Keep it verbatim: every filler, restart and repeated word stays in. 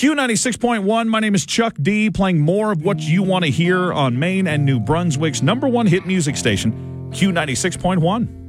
Q ninety-six point one, my name is Chuck D, playing more of what you want to hear on Maine and New Brunswick's number one hit music station, Q ninety-six point one.